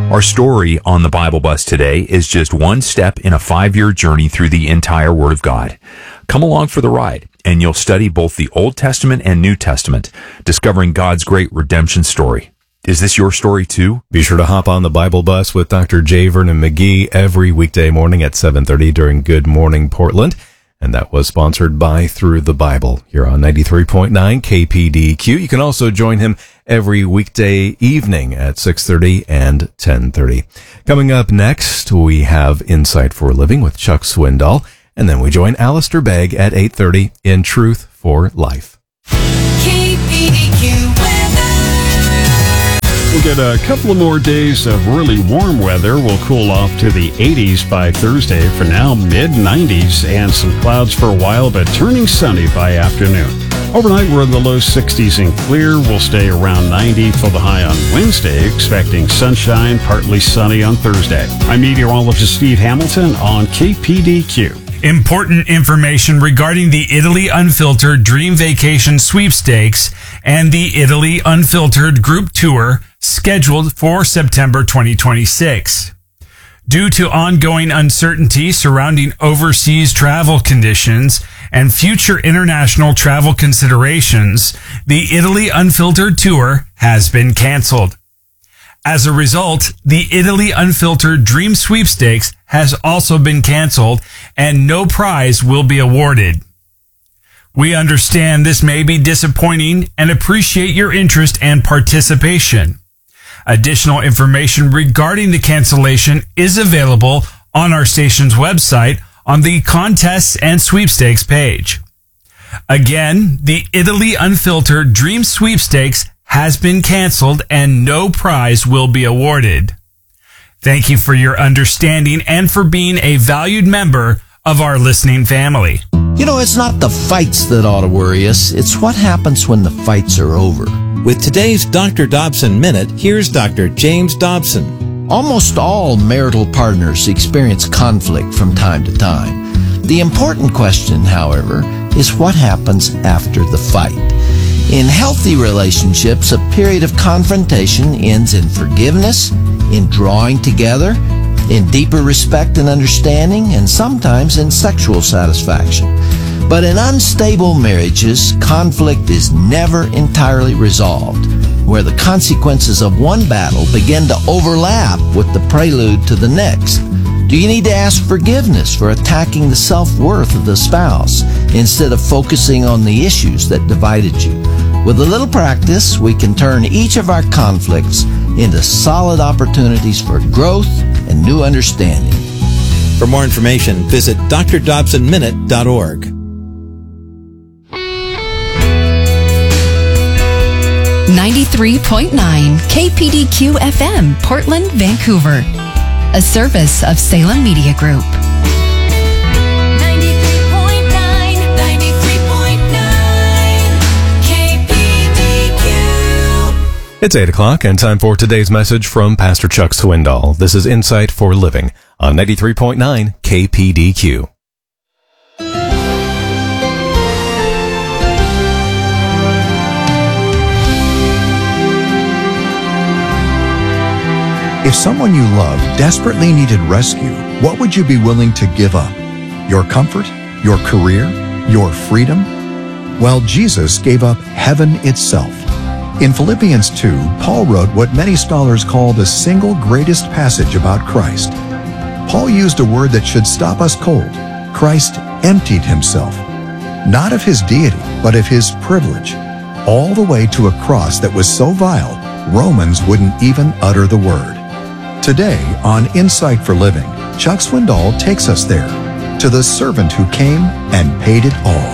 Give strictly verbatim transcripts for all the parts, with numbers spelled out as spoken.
Our story on the Bible Bus today is just one step in a five-year journey through the entire Word of God. Come along for the ride, and you'll study both the Old Testament and New Testament, discovering God's great redemption story. Is this your story too? Be sure to hop on the Bible Bus with Doctor J. Vernon McGee every weekday morning at seven thirty during Good Morning Portland. And that was sponsored by Through the Bible here on ninety-three point nine K P D Q. You can also join him every weekday evening at six thirty and ten thirty. Coming up next, we have Insight for Living with Chuck Swindoll, and then we join Alistair Begg at eight thirty in Truth for Life. K P D Q We'll get a couple of more days of really warm weather. We'll cool off to the eighties by Thursday. For now, mid nineties and some clouds for a while, but turning sunny by afternoon. Overnight, we're in the low sixties and clear. We'll stay around ninety for the high on Wednesday, expecting sunshine, partly sunny on Thursday. I'm meteorologist Steve Hamilton on K P D Q. Important information regarding the Italy Unfiltered Dream Vacation Sweepstakes and the Italy Unfiltered Group Tour scheduled for September twenty twenty-six. Due to ongoing uncertainty surrounding overseas travel conditions and future international travel considerations, the Italy Unfiltered Tour has been canceled. As a result, the Italy Unfiltered Dream Sweepstakes has also been canceled and no prize will be awarded. We understand this may be disappointing and appreciate your interest and participation. Additional information regarding the cancellation is available on our station's website on the Contests and Sweepstakes page. Again, the Italy Unfiltered Dream Sweepstakes has been canceled and no prize will be awarded. Thank you for your understanding and for being a valued member of our listening family. You know, it's not the fights that ought to worry us. It's what happens when the fights are over. With today's Doctor Dobson Minute, here's Doctor James Dobson. Almost all marital partners experience conflict from time to time. The important question, however, is what happens after the fight. In healthy relationships, a period of confrontation ends in forgiveness, in drawing together, in deeper respect and understanding, and sometimes in sexual satisfaction. But in unstable marriages, conflict is never entirely resolved, where the consequences of one battle begin to overlap with the prelude to the next. Do you need to ask forgiveness for attacking the self-worth of the spouse instead of focusing on the issues that divided you? With a little practice, we can turn each of our conflicts into solid opportunities for growth and new understanding. For more information, visit d r dobson minute dot org. ninety-three point nine K P D Q F M, Portland, Vancouver. A service of Salem Media Group. ninety-three point nine, ninety-three point nine, K P D Q. It's eight o'clock and time for today's message from Pastor Chuck Swindoll. This is Insight for Living on ninety-three point nine K P D Q. If someone you love desperately needed rescue, what would you be willing to give up? Your comfort? Your career? Your freedom? Well, Jesus gave up heaven itself. In Philippians two, Paul wrote what many scholars call the single greatest passage about Christ. Paul used a word that should stop us cold. Christ emptied himself, not of his deity, but of his privilege, all the way to a cross that was so vile, Romans wouldn't even utter the word. Today, on Insight for Living, Chuck Swindoll takes us there, to the servant who came and paid it all.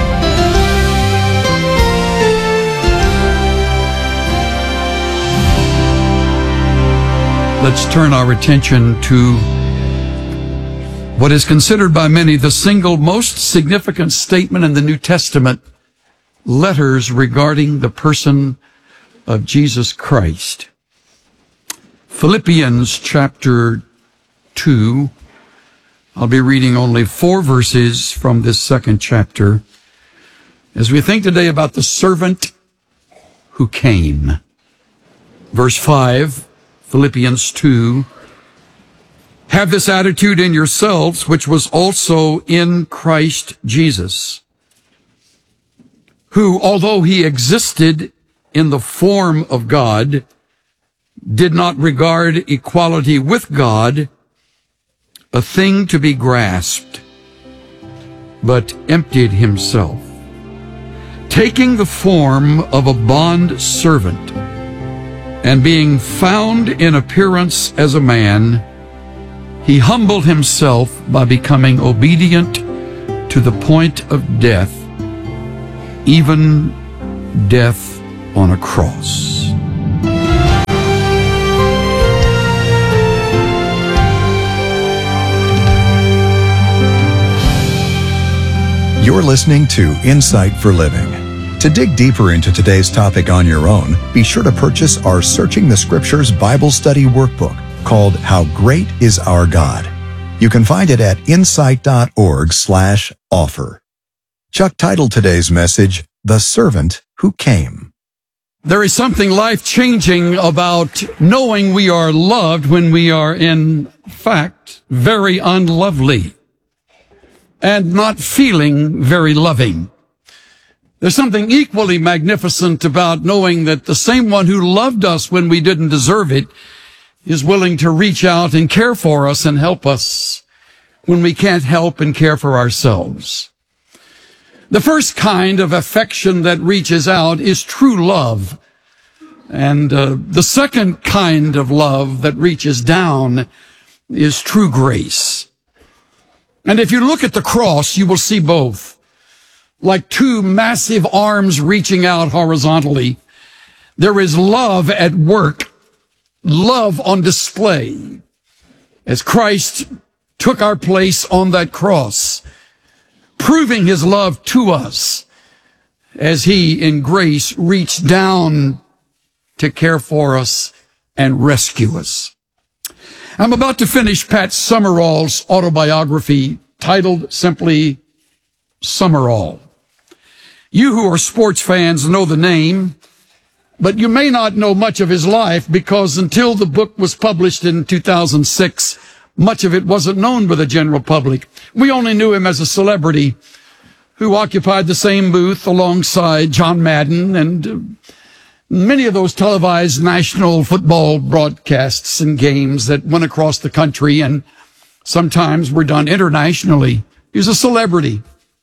Let's turn our attention to what is considered by many the single most significant statement in the New Testament, letters regarding the person of Jesus Christ. Philippians chapter two. I'll be reading only four verses from this second chapter as we think today about the servant who came. Verse five, Philippians two. Have this attitude in yourselves, which was also in Christ Jesus, who, although he existed in the form of God, did not regard equality with God a thing to be grasped, but emptied himself, taking the form of a bond servant, and being found in appearance as a man, he humbled himself by becoming obedient to the point of death, even death on a cross. You're listening to Insight for Living. To dig deeper into today's topic on your own, be sure to purchase our Searching the Scriptures Bible Study Workbook called How Great is Our God. You can find it at insight.org slash offer. Chuck titled today's message, The Servant Who Came. There is something life-changing about knowing we are loved when we are, in fact, very unlovely and not feeling very loving. There's something equally magnificent about knowing that the same one who loved us when we didn't deserve it is willing to reach out and care for us and help us when we can't help and care for ourselves. The first kind of affection that reaches out is true love. And uh, the second kind of love that reaches down is true grace. And if you look at the cross, you will see both. Like two massive arms reaching out horizontally, there is love at work, love on display, as Christ took our place on that cross, proving his love to us as he, in grace, reached down to care for us and rescue us. I'm about to finish Pat Summerall's autobiography, titled simply Summerall. You who are sports fans know the name, but you may not know much of his life because until the book was published in two thousand six, much of it wasn't known by the general public. We only knew him as a celebrity who occupied the same booth alongside John Madden and uh, many of those televised national football broadcasts and games that went across the country and sometimes were done internationally. He was a celebrity.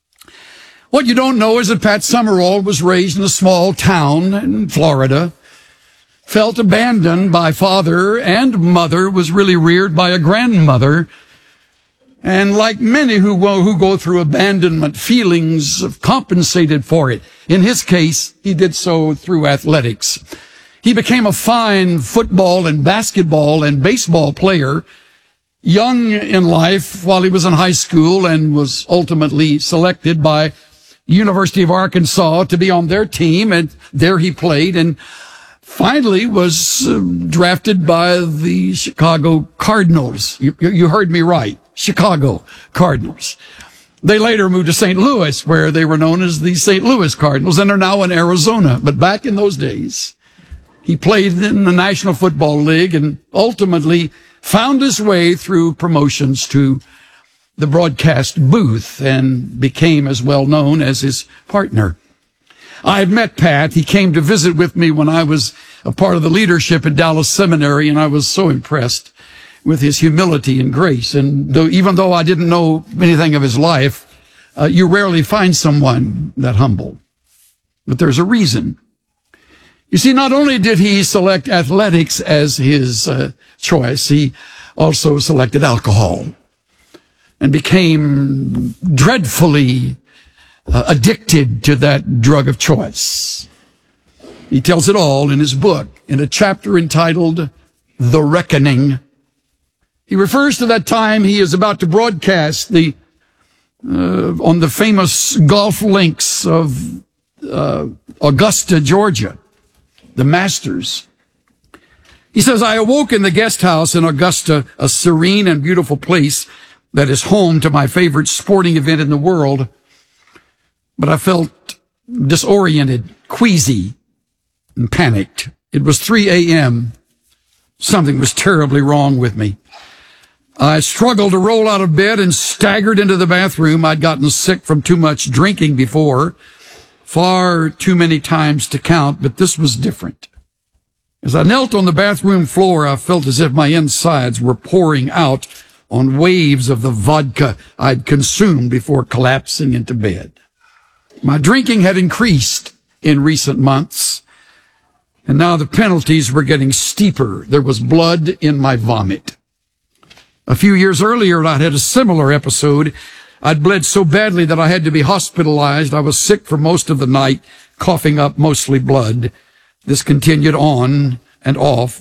What you don't know is that Pat Summerall was raised in a small town in Florida, felt abandoned by father and mother, was really reared by a grandmother, and like many who, who go through abandonment, feelings of compensated for it. In his case, he did so through athletics. He became a fine football and basketball and baseball player young in life while he was in high school and was ultimately selected by University of Arkansas to be on their team, and there he played and finally was uh, drafted by the Chicago Cardinals. You, you heard me right. Chicago Cardinals. They later moved to Saint Louis, where they were known as the Saint Louis Cardinals, and are now in Arizona. But back in those days, he played in the National Football League and ultimately found his way through promotions to the broadcast booth and became as well known as his partner. I had met Pat. He came to visit with me when I was a part of the leadership at Dallas Seminary, and I was so impressed with his humility and grace. And though, even though I didn't know anything of his life, uh, you rarely find someone that humble. But there's a reason. You see, not only did he select athletics as his uh, choice, he also selected alcohol and became dreadfully uh, addicted to that drug of choice. He tells it all in his book, in a chapter entitled The Reckoning. He refers to that time he is about to broadcast the uh, on the famous golf links of uh, Augusta, Georgia, the Masters. He says, I awoke in the guest house in Augusta, a serene and beautiful place that is home to my favorite sporting event in the world. But I felt disoriented, queasy, and panicked. It was three a.m., Something was terribly wrong with me. I struggled to roll out of bed and staggered into the bathroom. I'd gotten sick from too much drinking before, far too many times to count, but this was different. As I knelt on the bathroom floor, I felt as if my insides were pouring out on waves of the vodka I'd consumed before collapsing into bed. My drinking had increased in recent months, and now the penalties were getting steeper. There was blood in my vomit. A few years earlier, I'd had a similar episode. I'd bled so badly that I had to be hospitalized. I was sick for most of the night, coughing up mostly blood. This continued on and off